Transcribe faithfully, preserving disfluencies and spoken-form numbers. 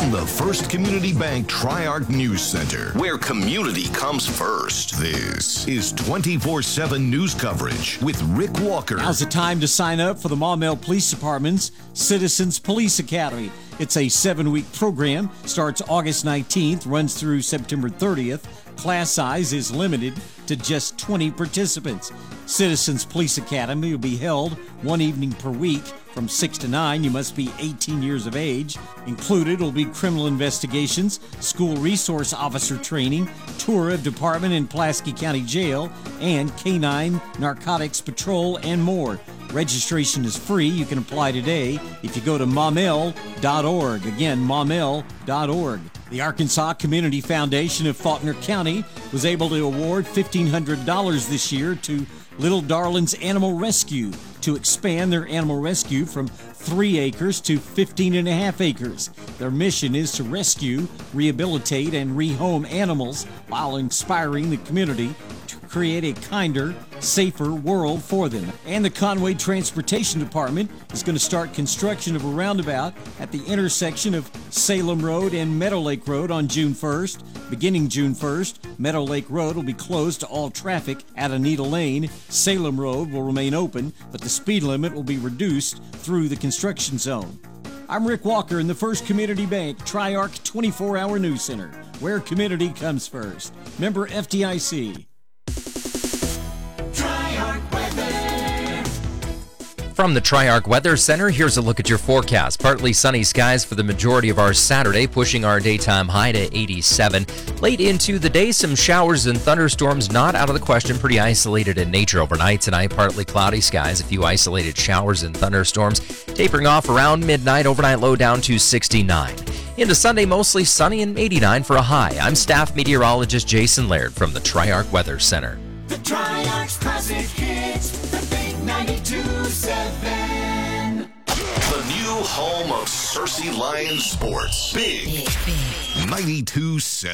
from the First Community Bank Tri-Arc News Center, where community comes first. This is twenty-four seven news coverage with Rick Walker. Now's the time to sign up for the Maumelle Police Department's Citizens Police Academy. It's a seven-week program, starts August nineteenth, runs through September thirtieth. Class size is limited to just twenty participants. Citizens Police Academy will be held one evening per week from six to nine. You must be eighteen years of age. Included will be criminal investigations, school resource officer training, tour of Department and Pulaski County Jail, and canine narcotics patrol, and more. Registration is free. You can apply today if you go to maumelle dot org. Again, maumelle dot org. The Arkansas Community Foundation of Faulkner County was able to award fifteen hundred dollars this year to Little Darlings Animal Rescue to expand their animal rescue from three acres to fifteen and a half acres. Their mission is to rescue, rehabilitate, and rehome animals while inspiring the community to create a kinder, safer world for them. And the Conway Transportation Department is going to start construction of a roundabout at the intersection of Salem Road and Meadow Lake Road on June first. Beginning June first, Meadow Lake Road will be closed to all traffic at Anita Lane. Salem Road will remain open, but the speed limit will be reduced through the construction zone. I'm Rick Walker in the First Community Bank Tri-Arc twenty-four hour News Center, where community comes first. Member F D I C. From the Tri-Arc Weather Center, here's a look at your forecast. Partly sunny skies for the majority of our Saturday, pushing our daytime high to eighty-seven. Late into the day, some showers and thunderstorms not out of the question. Pretty isolated in nature overnight tonight. Partly cloudy skies, a few isolated showers and thunderstorms. Tapering off around midnight, overnight low down to sixty-nine. Into Sunday, mostly sunny and eighty-nine for a high. I'm staff meteorologist Jason Laird from the Tri-Arc Weather Center. The Tri-Arc's classic hits, the big ninety-two seven. The new home of Cersei Lions Sports. Big, Big. ninety-two seven.